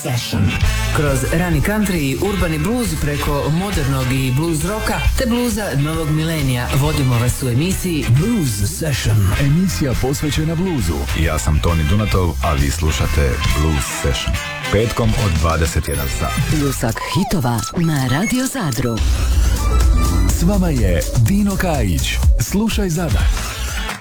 Session. Kroz rani country i urbani blues preko modernog i blues roka te bluza novog milenija vodimo vas u emisiji Blues Session. Emisija posvećena bluzu. Ja sam Toni Dunatov, a vi slušate Blues Session. Petkom od 21 sat. Pljusak hitova na Radio Zadru. S vama je Dino Kajić. Slušaj Zadar.